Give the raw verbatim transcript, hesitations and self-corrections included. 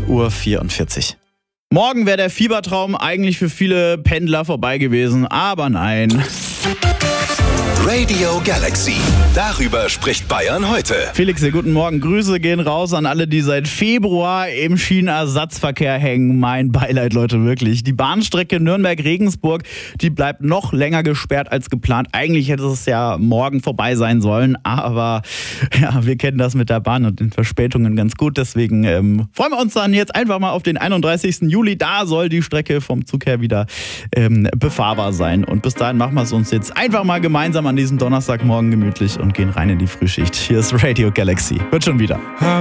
Uhr vierundvierzig. Morgen wäre der Fiebertraum eigentlich für viele Pendler vorbei gewesen, aber nein. Radio Galaxy. Darüber spricht Bayern heute. Felix, hier, guten Morgen. Grüße gehen raus an alle, die seit Februar im Schienenersatzverkehr hängen. Mein Beileid, Leute, wirklich. Die Bahnstrecke Nürnberg-Regensburg, die bleibt noch länger gesperrt als geplant. Eigentlich hätte es ja morgen vorbei sein sollen, aber ja, wir kennen das mit der Bahn und den Verspätungen ganz gut. Deswegen ähm, freuen wir uns dann jetzt einfach mal auf den einunddreißigsten Juli. Da soll die Strecke vom Zug her wieder ähm, befahrbar sein. Und bis dahin machen wir es uns jetzt einfach mal gemeinsam an diesem Donnerstagmorgen gemütlich und gehen rein in die Frühschicht. Hier ist Radio Galaxy. Wird schon wieder.